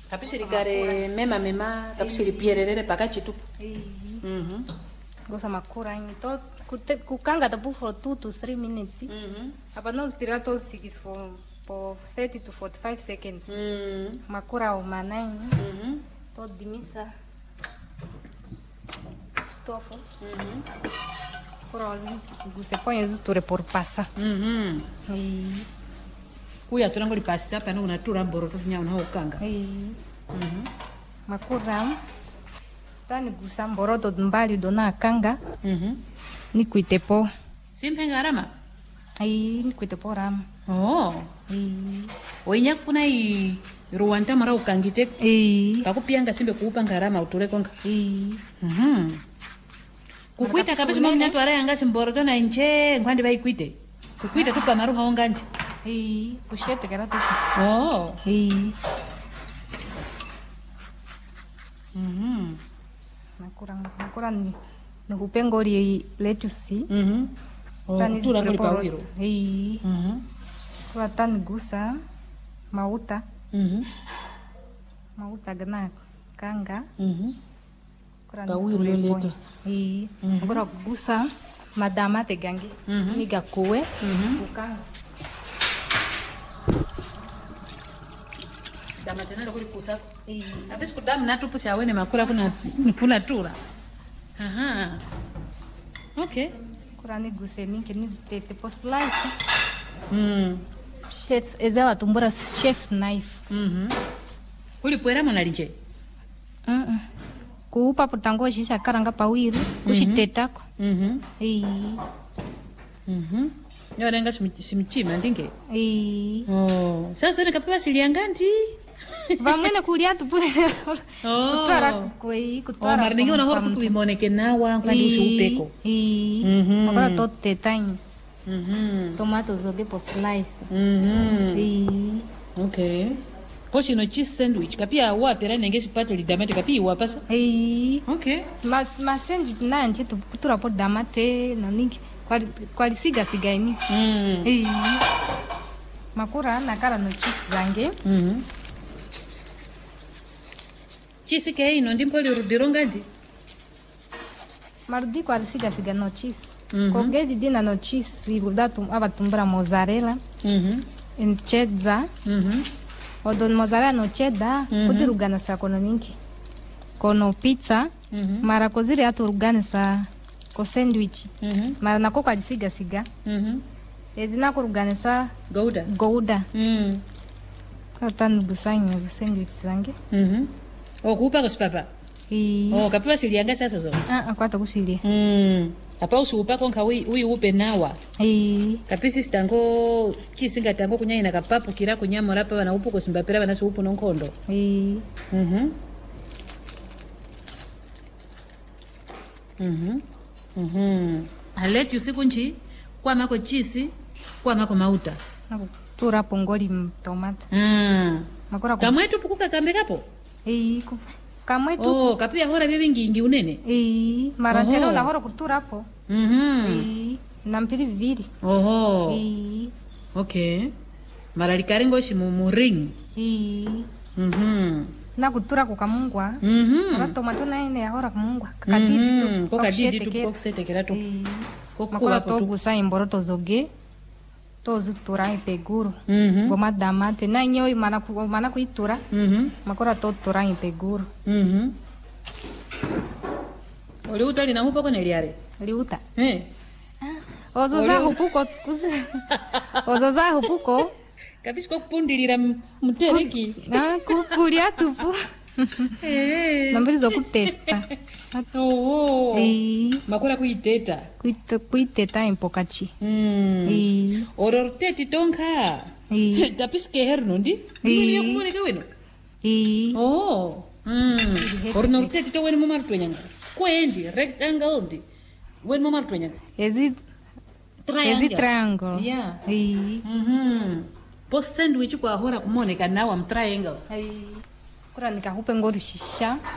Kapishirikare mema kapishiri piererere pakati tu. Gosa makura ini to kukanga tapu for 2 to 3 minutes. Apa nós pirato sigi for 30 to 45 seconds. Makura o manai. To dimisa stofo. Kura você põe as tudo por passa. Kuya turango li passa pa no natura mboro to nya una ukanga. Makura tani gusa mboro to mbali dona kanga. Ni kuitepo. Simpenga rama. Ni kuitepo rama. Oh. Oinya kuna I ruwanta mara ukangite. Pakupianga simbe kuupanga rama uture konga. Kukuita kabisa mama natu ara yanga simboro to na nje ngwandi baikuite. Kukuita tupa maru haongandi. Kushete kera tu. Oh. Makura ni nukupengo li lettuce. Tani tura ngoli pawiro. Kura tani gusa mauta. Mauta gana kanga. Pawiro yo lettuce. Kura gusa madama te gangi. Niga kowe. Ukanga. Dama tena kuli kusako. Abis kudam natu pusi awene makula kuna tura. Okay. Kurani guse ninke nizitete po slice. Chef ezawa tumbura chef's knife. Kuli puera monalinje. Kuupa putango shisha karanga pawiri kushitetako. Nyorenga simichima ndinge. Oh, sasa ni kapewa silianganti. Vamwene kulia tupule. Kutwara kukoi, kutwara. Mara ningi unahora kutuimoneke nawa kwandi usiupeko. Makora tote times. Tomato zoge po slice. Okay. Poshi no cheese sandwich. Kapia wapi rani nge sipate li damate kapia wapasa? Okay. Ma sandwich na nje kutura po damate na ningi. Kwa siga ini. Makura nakara no cheese zange. Cheese ke ino ndimpo li rudirongandi. Marudi kwa siga no cheese. Kogedi dina no cheese ibudatu abatumbra mozzarella. In cheddar. Odon mozzarella no cheddar. Kudirugana sa kono ninki. Kono pizza. Mara koziri atu rugana sa ko sandwich. Mara nako kwa siga. Ezina kuruganisa gouda. Katanu gusanyo sandwich zange. Okupa kusipapa. Kapiwa silianga sasa zo. Kwata kusilia. Apa usupa konka ui upe nawa. Kapisi stango kisinga tango kunyanya na kapapu kira kunyama rapa wana upu kusimbapira wana suupu nonkondo. Aleti usiku nchi kwa mako cheese kwa mako mauta. Tura pongoli tomato. Makora kamwetu pukuka kambe kapo. Kamwetu. Oh, kapia hora bibi ngingi unene. Marantero la hora kutura hapo. Na mpiri viviri. Okay. Maralikarengo shimu ring. Na kutura kukamungwa. Mara tomato na ine ya hora kumungwa. Kakadidi tu. Kakadidi tu boxete kerato. Makora togu sa imboroto zoge. Tozu tura ipeguru. Goma damate. Na inyo mana kuitura. Makora to tura ipeguru. Oliuta lina hupa kone liare? Liuta. Ozoza hupuko. Ozoza hupuko. Kabisiko kupundilira mtereki. Kukulia tupu. Nambili zo kutesta. Makora kuiteta. Kuiteta impokachi. Ororteti tonka. Tapiske herno ndi? Mwini kumoneka weno? Ororteti to weni mumaru tuwenyanga. Square ndi, rectangle ndi. Weni mumaru tuwenyanga. Ezi triangle. Yeah. Po sandwich kwa hora kumoneka nawa mtriangle. Kura nikahupe ngori shisha.